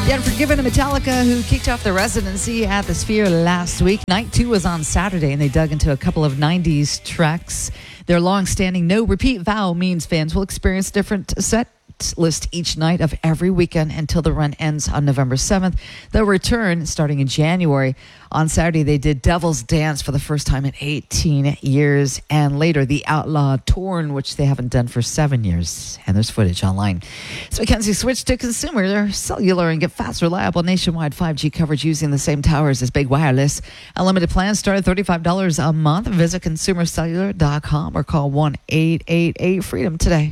The Unforgiven and Metallica, who kicked off their residency at the Sphere last week. Night 2 was on Saturday, and they dug into a couple of 90s tracks. Their long-standing no-repeat vow means fans will experience different set list each night of every weekend until the run ends on November 7th. They'll return starting in January. On Saturday, they did Devil's Dance for the first time in 18 years, and later the Outlaw Torn, which they haven't done for 7 years, and there's footage online. So Mackenzie switched to consumer cellular and get fast, reliable nationwide 5G coverage using the same towers as Big Wireless. Unlimited plans start at $35 a month. Visit consumercellular.com or call 1-888-FREEDOM today.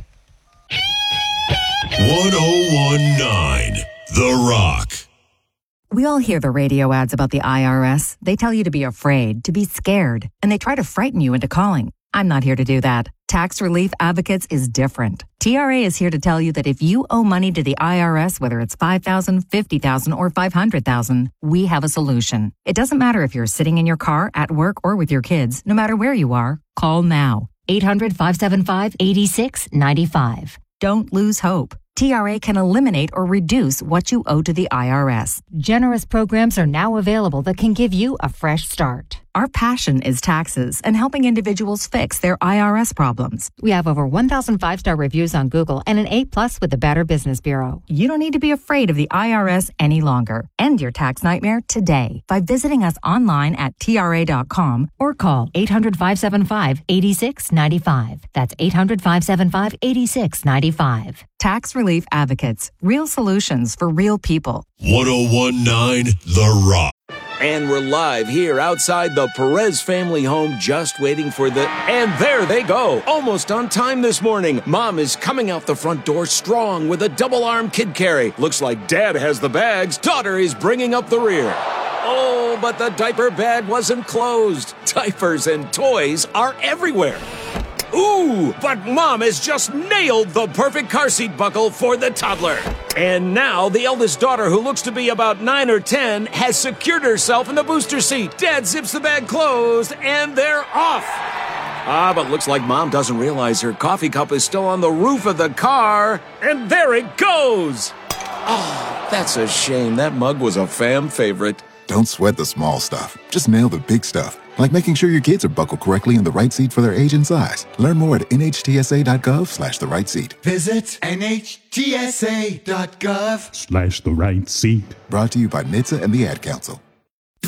1019 The Rock. We all hear the radio ads about the IRS. They tell you to be afraid, to be scared, and they try to frighten you into calling. I'm not here to do that. Tax Relief Advocates is different. TRA is here to tell you that if you owe money to the IRS, whether it's $5,000, $50,000, or $500,000, we have a solution. It doesn't matter if you're sitting in your car, at work, or with your kids. No matter where you are, call now. 800-575-8695. Don't lose hope. TRA can eliminate or reduce what you owe to the IRS. Generous programs are now available that can give you a fresh start. Our passion is taxes and helping individuals fix their IRS problems. We have over 1,000 5-star reviews on Google and an A+ with the Better Business Bureau. You don't need to be afraid of the IRS any longer. End your tax nightmare today by visiting us online at TRA.com or call 800-575-8695. That's 800-575-8695. Tax Relief Advocates. Real solutions for real people. 1019 The Rock. And we're live here outside the Perez family home, just waiting for and there they go. Almost on time this morning. Mom is coming out the front door strong with a double-arm kid carry. Looks like Dad has the bags. Daughter is bringing up the rear. Oh, but the diaper bag wasn't closed. Diapers and toys are everywhere. Ooh, but Mom has just nailed the perfect car seat buckle for the toddler. And now the eldest daughter, who looks to be about 9 or 10, has secured herself in the booster seat. Dad zips the bag closed, and they're off. But looks like Mom doesn't realize her coffee cup is still on the roof of the car. And there it goes. Oh, that's a shame. That mug was a fam favorite. Don't sweat the small stuff. Just nail the big stuff. Like making sure your kids are buckled correctly in the right seat for their age and size. Learn more at nhtsa.gov/the right seat. Visit nhtsa.gov/the right seat. Brought to you by NHTSA and the Ad Council.